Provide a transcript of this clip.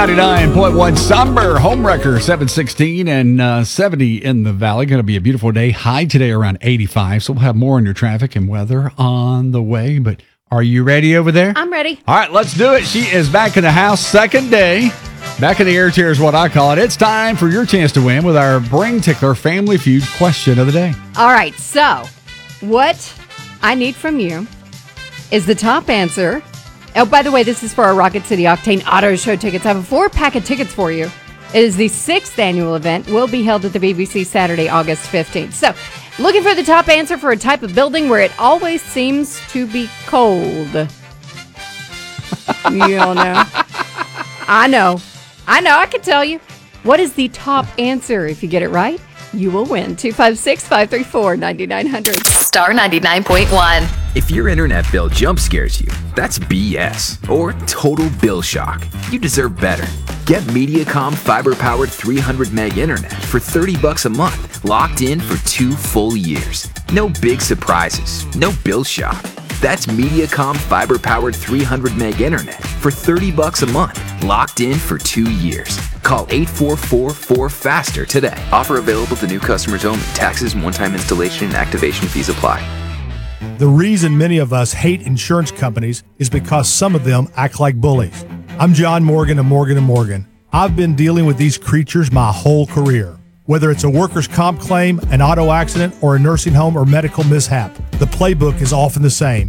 99.1 Somber, Homewrecker, 716 and 70 in the valley. Going to be a beautiful day. High today around 85. So we'll have more on your traffic and weather on the way. But are you ready over there? I'm ready. All right, let's do it. She is back in the house, second day. Back in the air chair is what I call it. It's time for your chance to win with our Brain Tickler Family Feud question of the day. All right, so what I need from you is the top answer. Oh, by the way, this is for our Rocket City Octane Auto Show tickets. I have a 4-pack of tickets for you. It is the 6th annual event. Will be held at the BBC Saturday, August 15th. So, looking for the top answer for a type of building where it always seems to be cold. You all know. I know. I can tell you. What is the top answer? If you get it right, you will win. 256-534-9900. Star 99.1. If your internet bill jump scares you, that's BS or total bill shock. You deserve better. Get Mediacom fiber-powered 300 meg internet for $30 a month, locked in for 2 full years. No big surprises, no bill shock. That's Mediacom fiber-powered 300 meg internet for $30 a month, locked in for 2 years. Call 844-4FASTER today. Offer available to new customers only. Taxes and one-time installation and activation fees apply. The reason many of us hate insurance companies is because some of them act like bullies. I'm John Morgan of Morgan & Morgan. I've been dealing with these creatures my whole career. Whether it's a workers' comp claim, an auto accident, or a nursing home or medical mishap, the playbook is often the same.